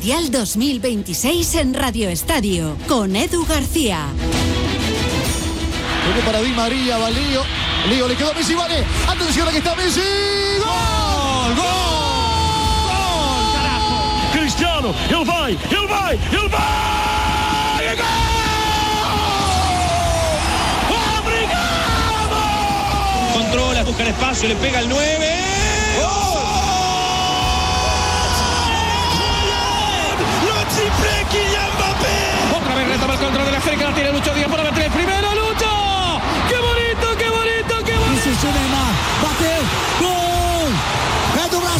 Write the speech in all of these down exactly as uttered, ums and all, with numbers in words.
Mundial dos mil veintiséis en Radio Estadio, con Edu García. Viene para Di María, va Lío. Lío le quedó a Messi, vale. Atención, aquí está Messi. ¡Gol! ¡Gol! ¡Gol! ¡Carajo! Cristiano, ele vai, ele vai, ele vai! ¡Gol! ¡Obrigado! Controla, busca el espacio, le pega el nueve. ¡Gol! Otra vez retoma el control de la cerca, la tiene Lucho Díaz para meter el primero. ¡Lucho! ¡Qué bonito, qué bonito, qué bonito! Isso, Neymar, bateu, gol! É do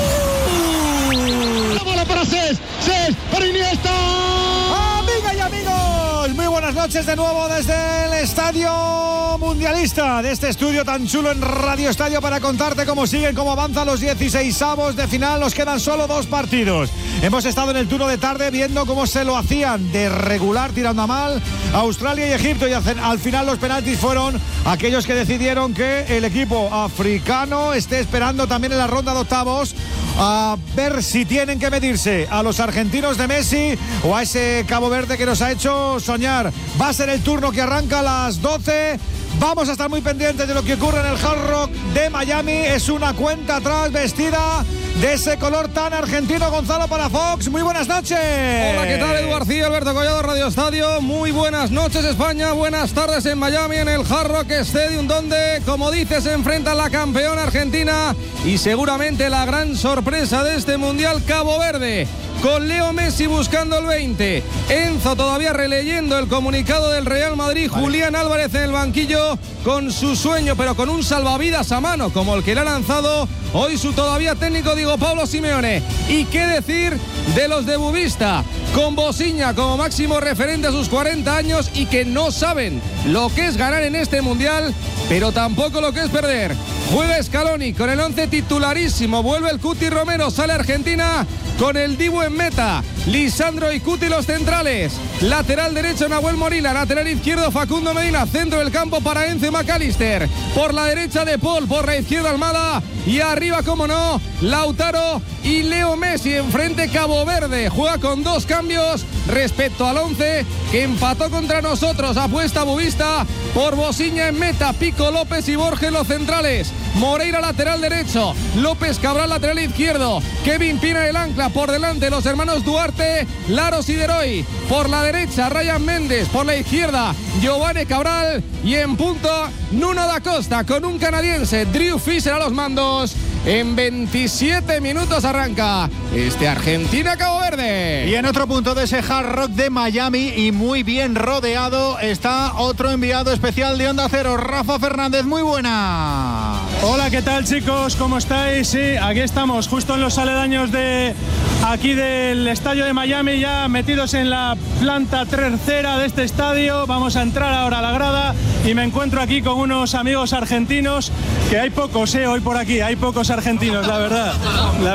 Brasil! La bola para Cés, Cés para Iniesta. Amigas y amigos, muy buenas noches de nuevo desde el Estadio Mundialista, de este estudio tan chulo en Radio Estadio para contarte cómo siguen, cómo avanzan los dieciseisavos de final. Nos quedan solo dos partidos. Hemos estado en el turno de tarde viendo cómo se lo hacían de regular, tirando a mal, Australia y Egipto, y al final los penaltis fueron aquellos que decidieron que el equipo africano esté esperando también en la ronda de octavos a ver si tienen que medirse a los argentinos de Messi o a ese Cabo Verde que nos ha hecho soñar. Va a ser el turno que arranca a las doce. Vamos a estar muy pendientes de lo que ocurre en el Hard Rock de Miami. Es una cuenta atrás vestida de ese color tan argentino. Gonzalo Palafox, muy buenas noches. Hola, ¿qué tal? Edu García, Alberto Collado, Radio Estadio. Muy buenas noches, España. Buenas tardes en Miami, en el Hard Rock Stadium, donde, como dices, se enfrenta la campeona argentina y seguramente la gran sorpresa de este Mundial, Cabo Verde. Con Leo Messi buscando el veinte, Enzo todavía releyendo el comunicado del Real Madrid, vale. Julián Álvarez en el banquillo con su sueño, pero con un salvavidas a mano, como el que le ha lanzado hoy su todavía técnico Diego Pablo Simeone. Y qué decir de los de Boavista, con Bosiña como máximo referente a sus cuarenta años y que no saben lo que es ganar en este Mundial, pero tampoco lo que es perder. Juega Scaloni con el once titularísimo, vuelve el Cuti Romero, sale Argentina con el Dibu en meta, Lisandro y Cuti los centrales, lateral derecho Nahuel Molina, lateral izquierdo Facundo Medina, centro del campo para Enzo McAllister, por la derecha De Paul, por la izquierda Almada y arriba, como no, Lautaro y Leo Messi. Enfrente Cabo Verde, juega con dos cambios respecto al once que empató contra nosotros. Apuesta Boavista por Bosiña en meta, Pico López y Borges los centrales, Moreira lateral derecho, López Cabral lateral izquierdo, Kevin Pina el ancla, por delante los hermanos Duarte, Laros y Deroy, por la derecha Ryan Méndez, por la izquierda Giovanni Cabral y en punto Nuno da Costa con un canadiense, Drew Fisher a los mandos. En veintisiete minutos arranca este Argentina-Cabo Verde. Y en otro punto de ese Hard Rock de Miami y muy bien rodeado está otro enviado especial de Onda Cero, Rafa Fernández. Muy buena. Hola, ¿qué tal, chicos? ¿Cómo estáis? Sí, aquí estamos, justo en los aledaños de aquí del estadio de Miami, ya metidos en la planta tercera de este estadio. Vamos a entrar ahora a la grada y me encuentro aquí con unos amigos argentinos, que hay pocos, eh, hoy por aquí, hay pocos argentinos, la verdad. La